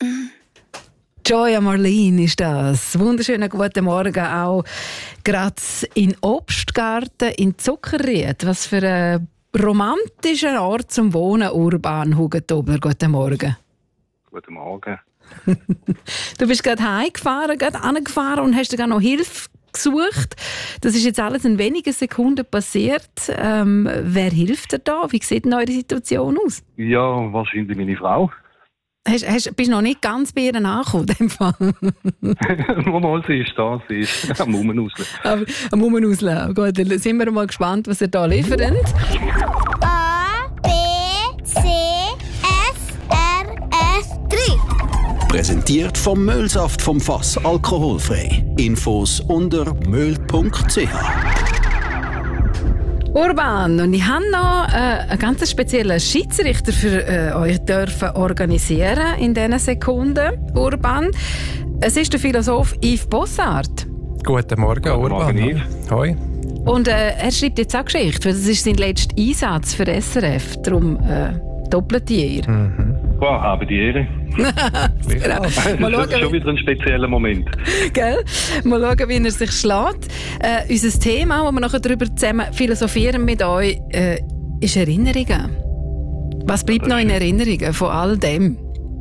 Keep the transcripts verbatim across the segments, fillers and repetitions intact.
Joya Marlene ist das. Wunderschönen guten Morgen auch gerade in Obstgarten in Zuckerried. Was für ein romantischer Ort zum Wohnen, Urban Hugentobler. Guten Morgen. Guten Morgen. Du bist gerade heimgefahren, gerade angefahren und hast dir noch Hilfe gesucht. Das ist jetzt alles in wenigen Sekunden passiert. Ähm, wer hilft dir da? Wie sieht denn eure Situation aus? Ja, wahrscheinlich meine Frau. Hast, hast, bist du noch nicht ganz bei ihr angekommen, in dem Fall? Mal, sie ist da, sie ist am Rumauslaufen. Am Rumauslaufen. Gut, dann sind wir mal gespannt, was ihr da liefert. A, B, C, S, R, F, drei. Präsentiert vom Müllsaft vom Fass, alkoholfrei. Infos unter müll punkt c h. Urban, und ich habe noch äh, einen ganz speziellen Schiedsrichter für äh, euch dürfen organisieren in diesen Sekunden. Urban, es ist der Philosoph Yves Bossart. Guten Morgen, Guten Urban. Morgen, Yves. Hoi. Und äh, er schreibt jetzt auch Geschichte, weil das ist sein letzter Einsatz für S R F. Darum äh, doppelt die Ehre. Mhm. Wow, habe die Ehre. Genau. Mal Das ist schauen, schon wieder ein spezieller Moment. Gell? Mal schauen, wie er sich schlägt. Äh, unser Thema, wo wir nachher darüber zusammen philosophieren mit euch, äh, ist Erinnerungen. Was bleibt noch in Erinnerungen von all dem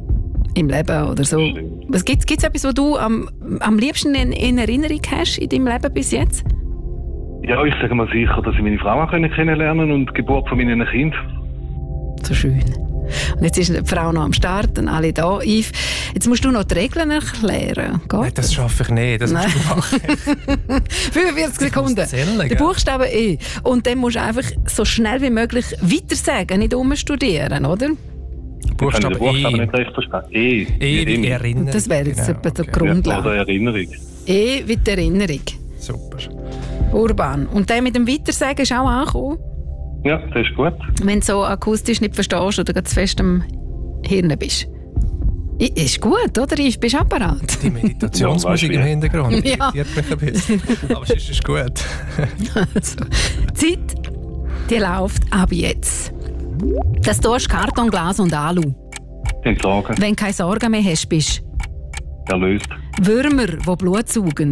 im Leben oder so? Was gibt's, gibt's etwas, was du am, am liebsten in, in Erinnerung hast in deinem Leben bis jetzt? Ja, ich sage mal sicher, dass ich meine Frau auch kennenlernen konnte und die Geburt von meinen Kindern. So schön. Und jetzt ist die Frau noch am Start und alle da. Yves, jetzt musst du noch die Regeln erklären. Geht Nein, das schaffe ich nicht. Das musst du machen. fünfundvierzig Sekunden. Zählen, Der gell? Buchstabe E. Und dann musst du einfach so schnell wie möglich weitersagen, nicht umstudieren, oder? Buchstabe Ich kann den Buchstaben E. nicht recht verstehen. E. E wie Erinnerung. Erinnerung. Das wäre jetzt Genau, etwa die okay. Grundlage. Oder Erinnerung. E wie die Erinnerung. Super. Urban. Und der mit dem Weitersagen ist auch angekommen. Ja, das ist gut. Wenn du so akustisch nicht verstehst oder ganz fest am Hirn bist. I- Ist gut, oder? Yves, bist du apparat? Die Meditationsmusik Ja, im Hintergrund die Ja. irritiert mich ein bisschen. Aber es ist, ist gut. Also, die Zeit, die läuft ab jetzt. Das hier ist Karton, Glas und Alu. Entsorgen. Wenn du keine Sorgen mehr hast, bist Erlöst. Würmer, die Blut saugen.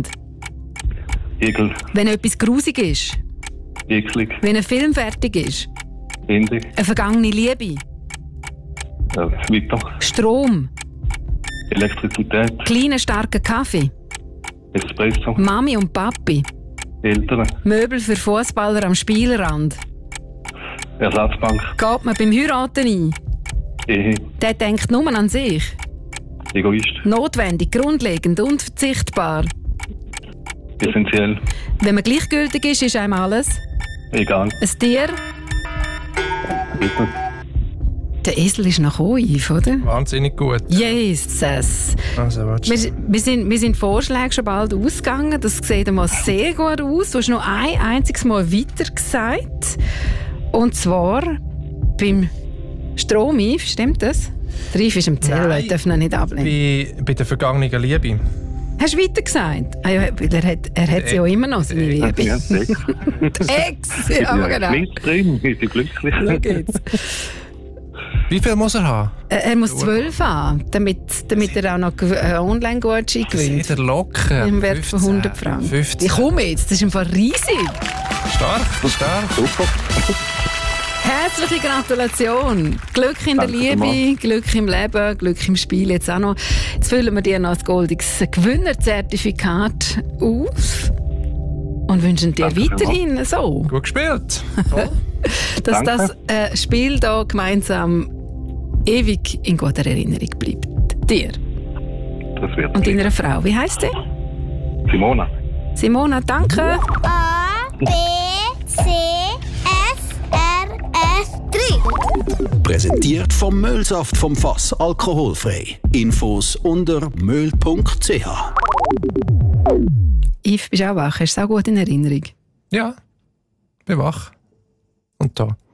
Egel. Wenn etwas grusig ist. Eklig. Wenn ein Film fertig ist. Ende. Eine vergangene Liebe. Ja, weiter. Strom. Elektrizität. Kleiner, starker Kaffee. Espresso. Mami und Papi. Eltern. Möbel für Fußballer am Spielrand. Ersatzbank. Geht man beim Heiraten ein? Ehe. Der denkt nur an sich. Egoist. Notwendig, grundlegend, unverzichtbar. Essentiell. Wenn man gleichgültig ist, ist einem alles. Egal. Ein Tier. Bitte. Der Esel ist noch Yves, oder? Wahnsinnig gut. Jesus. Also, warte. Wir, wir, sind, wir sind Vorschläge schon bald ausgegangen. Das sieht einmal sehr gut aus. Du hast noch ein einziges Mal weiter gesagt. Und zwar beim Strom, Yves, stimmt das? Der Yves ist im Zählen, Nein. ich darf ihn nicht ablehnen. Bei, bei der vergangenen Liebe. Hast du weiter gesagt? Ah, ja, weil er hat, er hat sie ja immer noch, seine Liebe. Ja, sechs. Die Ex, ja, aber genau. Mit drin, ist sie glücklich. Schau jetzt. Wie viel muss er haben? Er er muss zwölf haben, damit, damit er auch noch einen äh, Online-Gutschein gewinnt. Sehr locker. Im Wert von fünfzehn, hundert Franken. fünfzehn. Ich komme jetzt, das ist im Fall riesig. Stark, stark. Super. Herzliche Gratulation. Glück in der Danke Liebe, vielmals. Glück im Leben, Glück im Spiel jetzt auch noch. Jetzt füllen wir dir noch das goldiges Gewinnerzertifikat aus und wünschen dir Danke weiterhin so, Gut gespielt. Toll. dass Danke. das äh, Spiel da gemeinsam ewig in guter Erinnerung bleibt. Dir Das wird und deiner Frau. Wie heisst sie? Simona. Simona, danke. A, B, C, S, R, F, drei. Präsentiert vom Müllsaft vom Fass, alkoholfrei. Infos unter müll punkt c h. Yves, bist du auch wach? Hast du es auch gut in Erinnerung? Ja, bin wach. Und da.